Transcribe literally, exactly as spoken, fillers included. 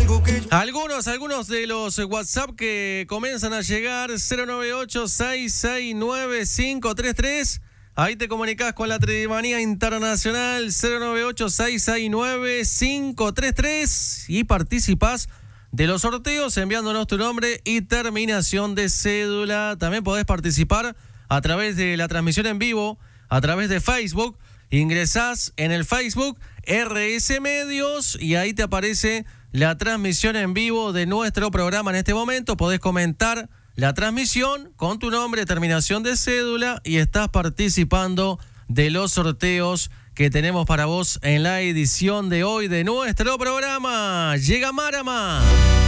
Algunos, algunos de los WhatsApp que comienzan a llegar, cero nueve ocho, seis seis nueve, cinco tres tres. Ahí te comunicás con la Tridimanía Internacional, cero nueve ocho, seis seis nueve, cinco tres tres, y participás de los sorteos enviándonos tu nombre y terminación de cédula. También podés participar a través de la transmisión en vivo, a través de Facebook. Ingresás en el Facebook R S Medios y ahí te aparece la transmisión en vivo de nuestro programa en este momento. Podés comentar la transmisión con tu nombre, terminación de cédula, y estás participando de los sorteos que tenemos para vos en la edición de hoy de nuestro programa. Llega Marama.